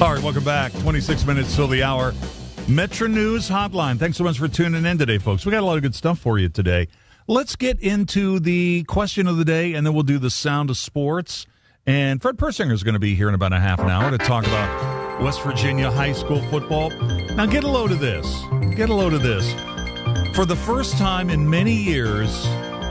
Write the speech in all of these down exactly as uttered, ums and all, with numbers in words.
All right, welcome back. twenty-six minutes till the hour. Metro News Hotline. Thanks so much for tuning in today, folks. We got a lot of good stuff for you today. Let's get into the question of the day, and then we'll do the sound of sports. And Fred Persinger is going to be here in about a half an hour to talk about West Virginia high school football. Now, get a load of this. Get a load of this. For the first time in many years,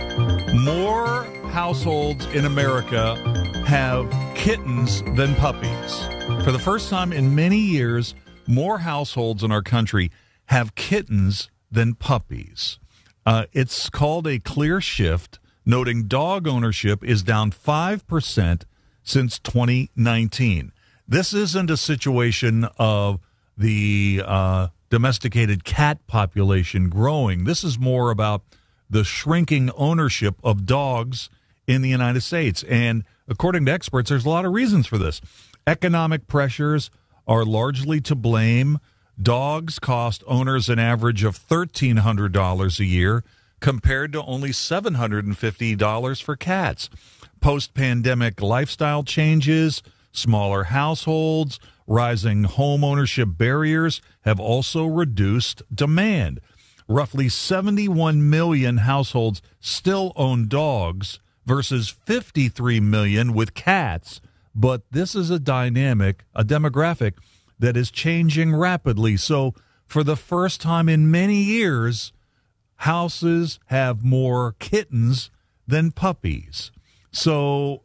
more households in America have kittens than puppies. For the first time in many years, more households in our country have kittens than puppies. Uh, it's called a clear shift, noting dog ownership is down five percent since twenty nineteen. This isn't a situation of the uh, domesticated cat population growing. This is more about the shrinking ownership of dogs in the United States. And according to experts, there's a lot of reasons for this. Economic pressures are largely to blame. Dogs cost owners an average of thirteen hundred dollars a year compared to only seven hundred fifty dollars for cats. Post-pandemic lifestyle changes, smaller households, rising home ownership barriers have also reduced demand. Roughly seventy-one million households still own dogs versus fifty-three million with cats, but this is a dynamic, a demographic that is changing rapidly. So for the first time in many years, houses have more kittens than puppies. So,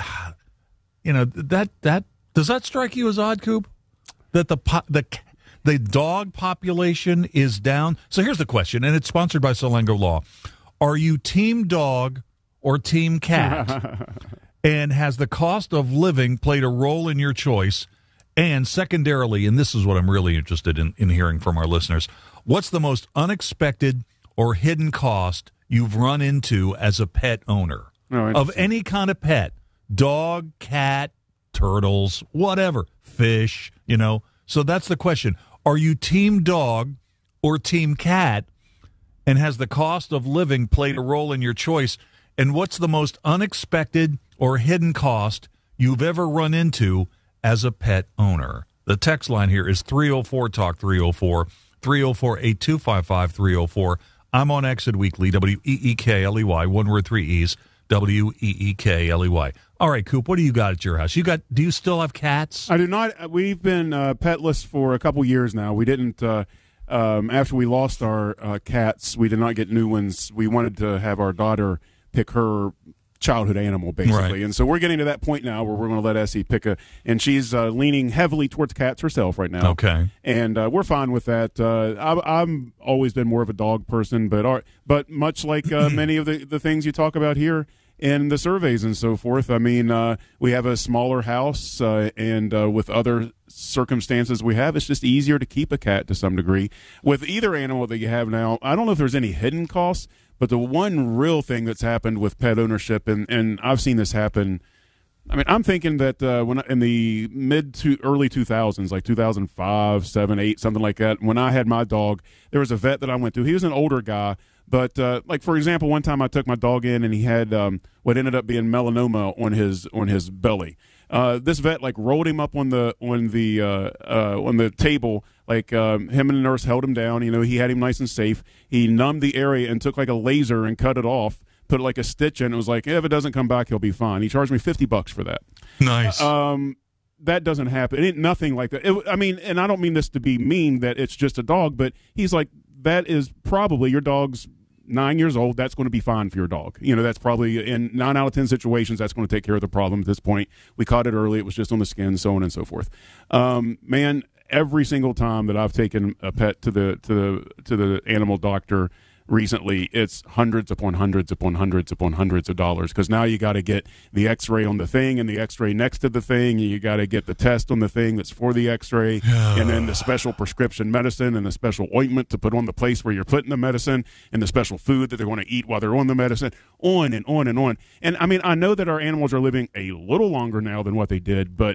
you know, that that does that strike you as odd, Coop? That the the the dog population is down? So here's the question, and it's sponsored by Salengo Law. Are you team dog or team cat? And has the cost of living played a role in your choice? And secondarily, and this is what I'm really interested in, in hearing from our listeners, what's the most unexpected or hidden cost you've run into as a pet owner? Oh, of any kind of pet, dog, cat, turtles, whatever, fish, you know. So that's the question. Are you team dog or team cat? And has the cost of living played a role in your choice? And what's the most unexpected or hidden cost you've ever run into as a pet owner? The text line here is three oh four talk three oh four, three oh four, eight two five five, three oh four. I'm on Exit Weekly, W E E K L E Y, one word, three E's, W E E K L E Y. All right, Coop, what do you got at your house? You got? Do you still have cats? I do not. We've been uh, petless for a couple years now. We didn't, uh, um, after we lost our uh, cats, we did not get new ones. We wanted to have our daughter pick her childhood animal, basically. Right. And so we're getting to that point now where we're going to let Essie pick a, and she's uh, leaning heavily towards cats herself right now. Okay. And uh, we're fine with that. Uh, I, I'm always been more of a dog person, but our, but much like uh, many of the, the things you talk about here in the surveys and so forth, I mean, uh, we have a smaller house, uh, and uh, with other circumstances we have, it's just easier to keep a cat to some degree. With either animal that you have now, I don't know if there's any hidden costs, but the one real thing that's happened with pet ownership, and, and I've seen this happen, I mean, I'm thinking that uh, when in the mid to early two thousands, like two thousand five, seven, eight, something like that, when I had my dog, there was a vet that I went to. He was an older guy, but uh, like for example, one time I took my dog in and he had um, what ended up being melanoma on his on his belly. Uh, this vet like rolled him up on the on the uh, uh, on the table. Like um, him and the nurse held him down. You know, he had him nice and safe. He numbed the area and took like a laser and cut it off. Put like a stitch in. It was like, if it doesn't come back, he'll be fine. He charged me fifty bucks for that. Nice. Um, that doesn't happen. It ain't nothing like that. It, I mean, and I don't mean this to be mean that it's just a dog, but he's like, that is probably your dog's nine years old. That's going to be fine for your dog. You know, that's probably in nine out of ten situations, that's going to take care of the problem at this point. We caught it early. It was just on the skin, so on and so forth. Um, man, every single time that I've taken a pet to the to the to the animal doctor recently, it's hundreds upon hundreds upon hundreds upon hundreds of dollars, because now you got to get the x-ray on the thing and the x-ray next to the thing, and you got to get the test on the thing that's for the x-ray, and then the special prescription medicine and the special ointment to put on the place where you're putting the medicine, and the special food that they're going to eat while they're on the medicine, on and on and on. And I mean, I know that our animals are living a little longer now than what they did, but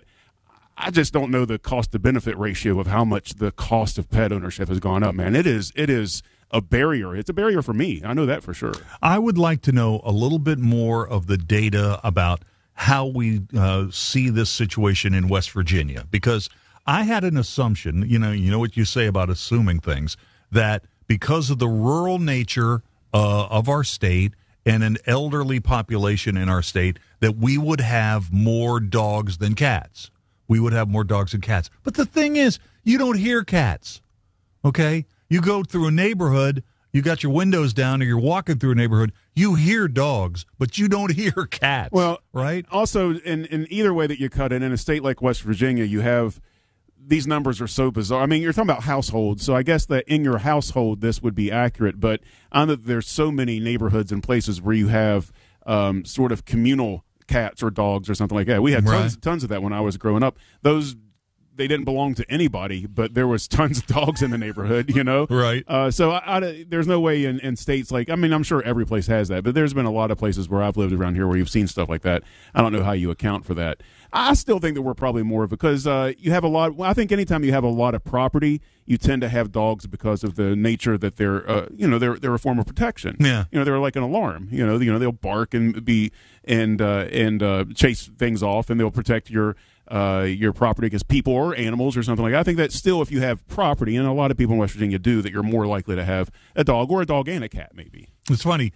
I just don't know the cost to benefit ratio of how much the cost of pet ownership has gone up, man. It is it is a barrier. It's a barrier for me. I know that for sure. I would like to know a little bit more of the data about how we uh, see this situation in West Virginia, because I had an assumption, you know, you know what you say about assuming things, that because of the rural nature uh, of our state and an elderly population in our state, that we would have more dogs than cats. We would have more dogs than cats. But the thing is, you don't hear cats, okay? You go through a neighborhood, you got your windows down, or you're walking through a neighborhood, you hear dogs, but you don't hear cats, well, right? Also, in, in either way that you cut it, in a state like West Virginia, you have these numbers are so bizarre. I mean, you're talking about households, so I guess that in your household this would be accurate, but on the, there's so many neighborhoods and places where you have um, sort of communal cats or dogs or something like that. We had tons, right. tons of that when I was growing up. Those they didn't belong to anybody, but there was tons of dogs in the neighborhood, you know? Right. Uh, so I, I, there's no way in, in states like, I mean, I'm sure every place has that, but there's been a lot of places where I've lived around here where you've seen stuff like that. I don't know how you account for that. I still think that we're probably more because uh, you have a lot. Well, I think anytime you have a lot of property, you tend to have dogs because of the nature that they're, uh, you know, they're they're a form of protection. Yeah. You know, they're like an alarm. You know, you know they'll bark and be and uh, and uh, chase things off, and they'll protect your uh, your property against people or animals or something like that. I think that still, if you have property, and a lot of people in West Virginia do, that you're more likely to have a dog or a dog and a cat, maybe. It's funny.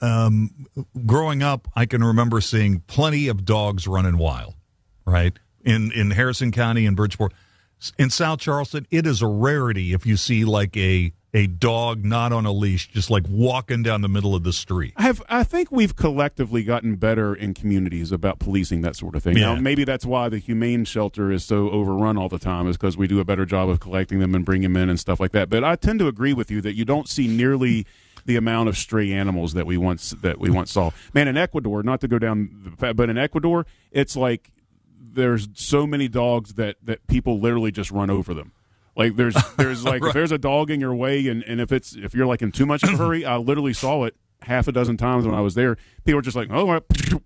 Um, growing up, I can remember seeing plenty of dogs running wild. Right, in in Harrison County and Bridgeport, in South Charleston, it is a rarity if you see like a a dog not on a leash, just like walking down the middle of the street. I have I think we've collectively gotten better in communities about policing that sort of thing. Yeah. Now, maybe that's why the humane shelter is so overrun all the time, is because we do a better job of collecting them and bringing them in and stuff like that. But I tend to agree with you that you don't see nearly the amount of stray animals that we once that we once saw. Man, in Ecuador, not to go down, the, but in Ecuador, it's like there's so many dogs that, that people literally just run over them. Like there's there's like right. if there's a dog in your way, and, and if it's if you're like in too much of a hurry, I literally saw it half a dozen times when I was there. People were just like, oh,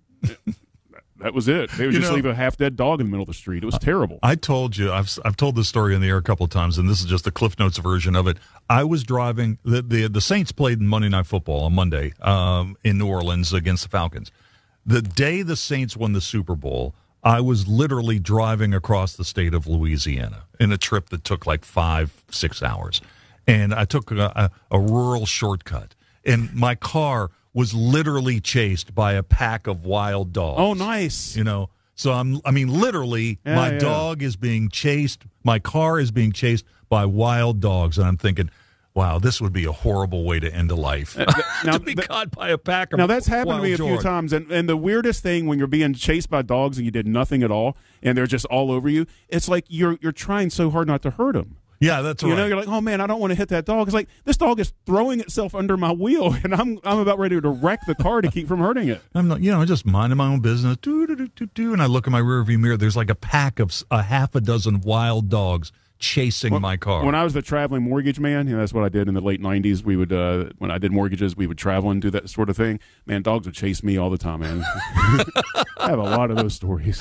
that was it. They would you just know, leave a half dead dog in the middle of the street. It was terrible. I told you, I've I've told this story on the air a couple of times, and this is just the Cliff Notes version of it. I was driving the the, the Saints played in Monday Night Football on Monday um, in New Orleans against the Falcons. The day the Saints won the Super Bowl, I was literally driving across the state of Louisiana in a trip that took like five, six hours. And I took a, a, a rural shortcut. And my car was literally chased by a pack of wild dogs. Oh, nice. You know, so I'm, I mean, literally, yeah, my yeah. dog is being chased. My car is being chased by wild dogs. And I'm thinking, wow, this would be a horrible way to end a life. Uh, now, to be th- caught by a pack of Now, that's happened wild to me a few dogs. times. And, and the weirdest thing when you're being chased by dogs and you did nothing at all and they're just all over you, it's like you're you're trying so hard not to hurt them. Yeah, that's right. You know, you're like, oh, man, I don't want to hit that dog. It's like, this dog is throwing itself under my wheel, and I'm I'm about ready to wreck the car to keep from hurting it. I'm not, you know, just minding my own business, doo, doo, doo, doo, doo, and I look in my rearview mirror. There's like a pack of s- a half a dozen wild dogs chasing when, my car. When I was the traveling mortgage man, you know, that's what I did in the late nineties. We would, uh, when I did mortgages, we would travel and do that sort of thing. Man, dogs would chase me all the time, man. I have a lot of those stories.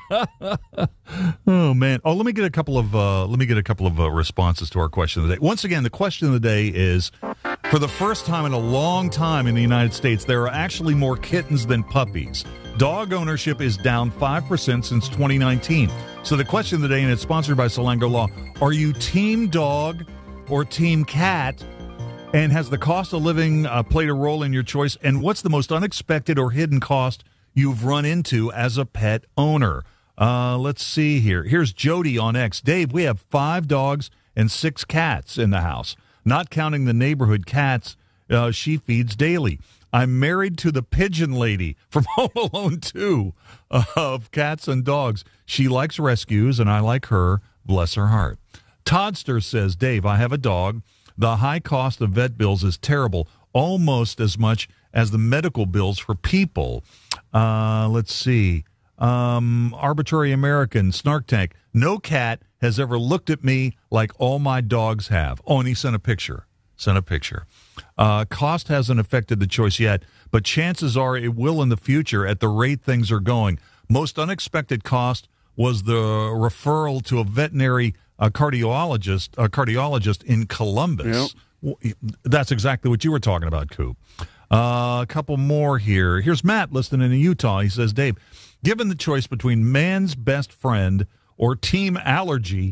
Oh man! Oh, let me get a couple of uh, let me get a couple of uh, responses to our question of the day. Once again, the question of the day is: for the first time in a long time in the United States, there are actually more kittens than puppies. Dog ownership is down five percent since twenty nineteen. So the question of the day, and it's sponsored by Salango Law: are you team dog or team cat? And has the cost of living uh, played a role in your choice? And what's the most unexpected or hidden cost you've run into as a pet owner? Uh, let's see here. Here's Jody on X. Dave, we have five dogs and six cats in the house, not counting the neighborhood cats uh, she feeds daily. I'm married to the pigeon lady from Home Alone two uh, of cats and dogs. She likes rescues, and I like her. Bless her heart. Toddster says, Dave, I have a dog. The high cost of vet bills is terrible, almost as much as the medical bills for people. Uh, let's see. Um, Arbitrary American, Snark Tank. No cat has ever looked at me like all my dogs have. Oh, and he sent a picture. Sent a picture. Uh, cost hasn't affected the choice yet, but chances are it will in the future at the rate things are going. Most unexpected cost was the referral to a veterinary a cardiologist, a cardiologist in Columbus. Yep. That's exactly what you were talking about, Coop. Uh, a couple more here. Here's Matt listening in Utah. He says, Dave, given the choice between man's best friend or Team Allergy?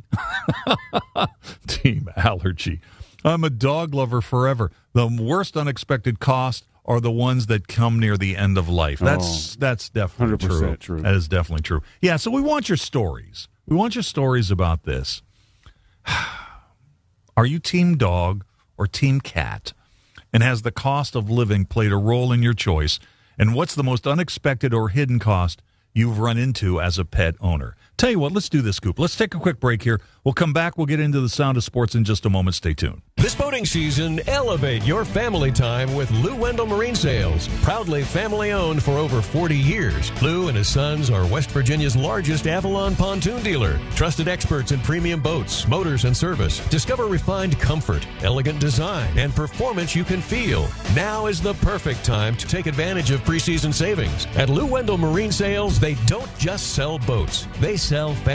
Team Allergy. I'm a dog lover forever. The worst unexpected costs are the ones that come near the end of life. That's oh, that's definitely true. true. That is definitely true. Yeah, so we want your stories. We want your stories about this. Are you team dog or team cat? And has the cost of living played a role in your choice? And what's the most unexpected or hidden cost you've run into as a pet owner? Tell you what, let's do this, Scoop. Let's take a quick break here. We'll come back. We'll get into the sound of sports in just a moment. Stay tuned. This boating season, elevate your family time with Lou Wendell Marine Sales. Proudly family-owned for over forty years, Lou and his sons are West Virginia's largest Avalon pontoon dealer. Trusted experts in premium boats, motors, and service. Discover refined comfort, elegant design, and performance you can feel. Now is the perfect time to take advantage of preseason savings. At Lou Wendell Marine Sales, they don't just sell boats. They sell family